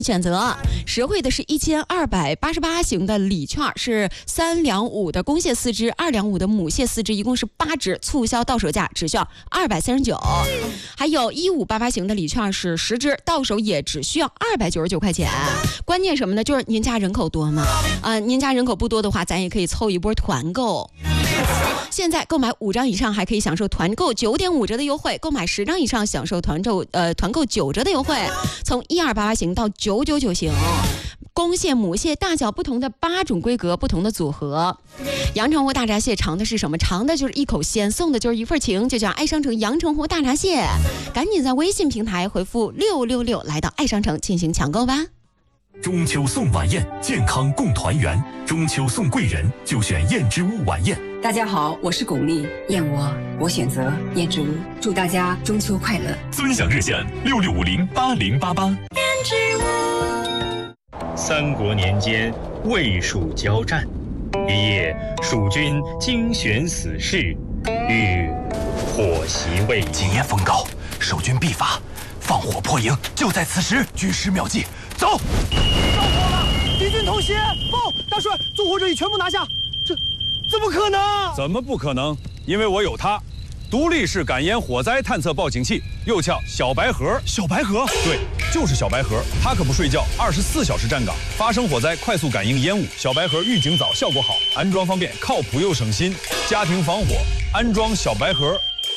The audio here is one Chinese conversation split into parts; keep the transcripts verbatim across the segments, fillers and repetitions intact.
选择实惠的是一千二百八十八型的礼券，是三两五的公蟹四只，二两五的母蟹四只，一共是八只，促销到手价只需要二百三十九。还有一五八八型的礼券是十只，到手也只需要二百九十九块钱。关键什么呢？就是您家人口多吗？啊、呃，您家人口不多的话，咱也可以凑一波团购。现在购买五张以上还可以享受团购九点五折的优惠，购买十张以上享受团购呃团购九折的优惠。从一二八八型到九九九型，公蟹、母蟹大小不同的八种规格，不同的组合。阳澄湖大闸蟹尝的是什么？尝的就是一口鲜，送的就是一份情，就叫爱商城阳澄湖大闸蟹。赶紧在微信平台回复六六六来到爱商城进行抢购吧。 中秋送晚宴，健康共团圆。中秋送贵人，就选燕之屋晚宴。 大家好，我是巩俐，燕窝我选择燕之屋。祝大家中秋快乐！ 尊享热线六六五零八零八八。 燕之屋。 三国年间，魏蜀交战，一夜，蜀军精选死士，欲火袭魏。 今夜风高，守军必发，放火破营，就在此时。军师妙计，走！ 着火了！敌军偷袭！报，大帅，纵火者已全部拿下。这怎么可能？ 怎么不可能？因为我有它，独立式感烟火灾探测报警器，又叫小白盒。 小白盒？ 对，就是小白盒。它可不睡觉，二十四小时站岗，发生火灾快速感应烟雾。小白盒预警早，效果好，安装方便，靠谱又省心。家庭防火，安装小白盒。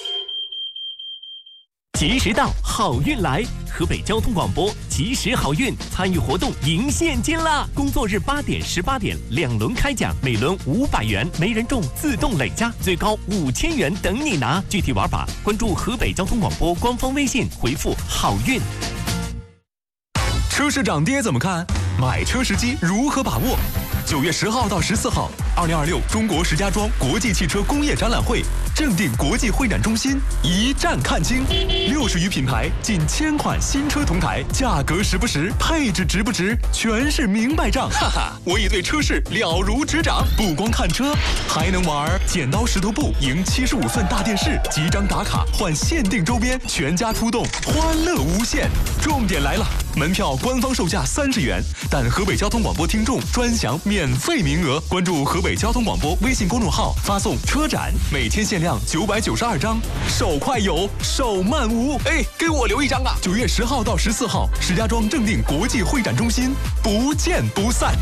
及时到，好运来！河北交通广播及时好运参与活动赢现金啦！工作日八点、十八点两轮开奖，每轮五百元，没人中自动累加，最高五千元等你拿。具体玩法关注河北交通广播官方微信，回复好运。 车市涨跌怎么看？买车时机如何把握？九月十号到十四号，二零二六中国石家庄国际汽车工业展览会正定国际会展中心一站看清，六十余品牌，近千款新车同台，价格实不实，配置值不值，全是明白账。哈哈，我已对车市了如指掌，不光看车，还能玩剪刀石头布，赢七十五寸大电视，几张打卡换限定周边，全家出动，欢乐无限。重点来了，门票官方售价三十元，但河北交通广播听众专享免费名额。关注河北交通广播微信公众号，发送车展，每天限量九百九十二张，手快有，手慢无。哎，给我留一张啊！九月十号到十四号，石家庄正定国际会展中心，不见不散。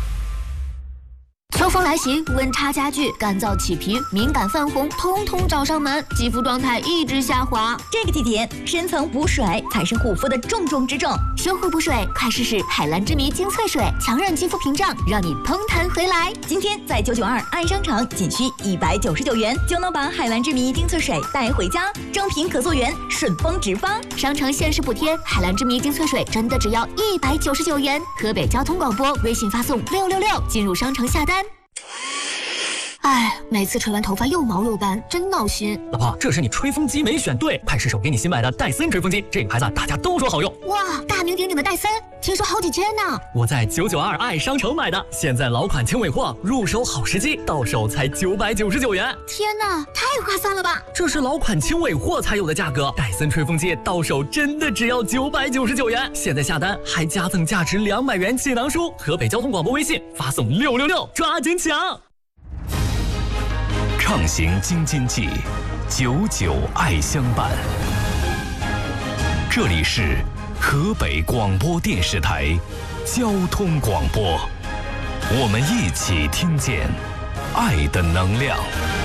秋风来袭，温差加剧，干燥起皮、敏感泛红，通通找上门，肌肤状态一直下滑。 这个季节，深层补水才是护肤的重中之重。 修护补水，快试试海蓝之谜精粹水，强韧肌肤屏障，让你嘭弹回来。 今天在九九二爱商城，仅需一百九十九元就能把海蓝之谜精粹水带回家，正品可溯源，顺丰直发。 商城限时补贴，海蓝之谜精粹水真的只要一百九十九元。河北交通广播微信发送六六六进入商城下单。哎，每次吹完头发又毛又干，真闹心。 老婆，这是你吹风机没选对，快试手给你新买的戴森吹风机，这个牌子大家都说好用。 哇，大名鼎鼎的戴森，听说好几千呢。 我在九九二爱商城买的，现在老款轻尾货，入手好时机，到手才九百九十九元。 天哪，太划算了吧！ 这是老款轻尾货才有的价格，戴森吹风机到手真的只要九百九十九元。现在下单还加赠价值两百元气囊书。河北交通广播微信发送六六六，抓紧抢！ 畅行京津冀，久久爱相伴。这里是河北广播电视台交通广播，我们一起听见爱的能量。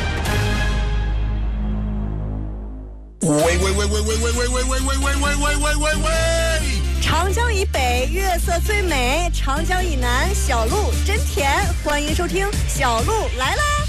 喂喂喂喂喂喂喂喂喂喂喂喂喂喂喂喂！ 长江以北月色最美，长江以南小鹿真甜。欢迎收听《小鹿来啦》。